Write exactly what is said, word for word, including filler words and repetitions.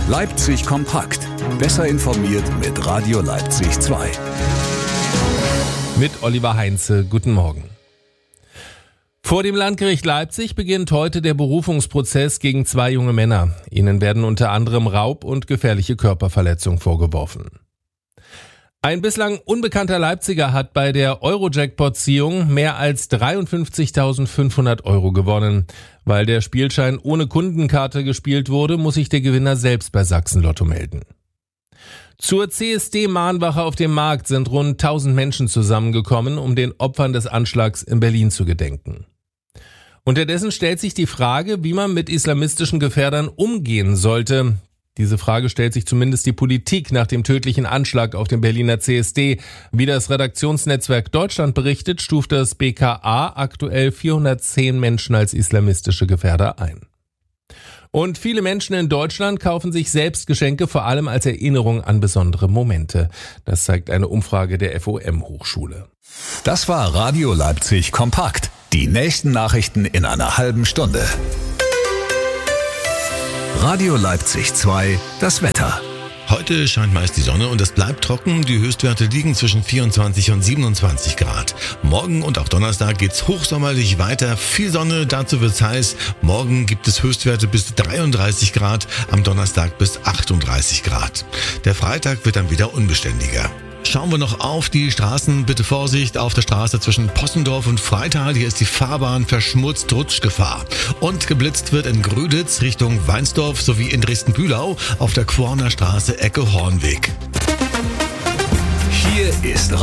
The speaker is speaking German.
Leipzig kompakt. Besser informiert mit Radio Leipzig zwei. Mit Oliver Heinze. Guten Morgen. Vor dem Landgericht Leipzig beginnt heute der Berufungsprozess gegen zwei junge Männer. Ihnen werden unter anderem Raub und gefährliche Körperverletzung vorgeworfen. Ein bislang unbekannter Leipziger hat bei der Euro-Jackpot-Ziehung mehr als dreiundfünfzigtausendfünfhundert Euro gewonnen. Weil der Spielschein ohne Kundenkarte gespielt wurde, muss sich der Gewinner selbst bei Sachsen-Lotto melden. Zur C S D-Mahnwache auf dem Markt sind rund tausend Menschen zusammengekommen, um den Opfern des Anschlags in Berlin zu gedenken. Unterdessen stellt sich die Frage, wie man mit islamistischen Gefährdern umgehen sollte. Diese Frage stellt sich zumindest die Politik nach dem tödlichen Anschlag auf dem Berliner C S D. Wie das Redaktionsnetzwerk Deutschland berichtet, stuft das B K A aktuell vierhundertzehn Menschen als islamistische Gefährder ein. Und viele Menschen in Deutschland kaufen sich selbst Geschenke, vor allem als Erinnerung an besondere Momente. Das zeigt eine Umfrage der F O M-Hochschule. Das war Radio Leipzig kompakt. Die nächsten Nachrichten in einer halben Stunde. Radio Leipzig zwei, das Wetter. Heute scheint meist die Sonne und es bleibt trocken. Die Höchstwerte liegen zwischen vierundzwanzig und siebenundzwanzig Grad. Morgen und auch Donnerstag geht's hochsommerlich weiter. Viel Sonne, dazu wird's heiß. Morgen gibt es Höchstwerte bis dreiunddreißig Grad, am Donnerstag bis achtunddreißig Grad. Der Freitag wird dann wieder unbeständiger. Schauen wir noch auf die Straßen. Bitte Vorsicht auf der Straße zwischen Possendorf und Freital. Hier ist die Fahrbahn verschmutzt, Rutschgefahr. Und geblitzt wird in Gröditz Richtung Weinsdorf sowie in Dresden-Bühlau auf der Quorner Straße Ecke Hornweg. Hier ist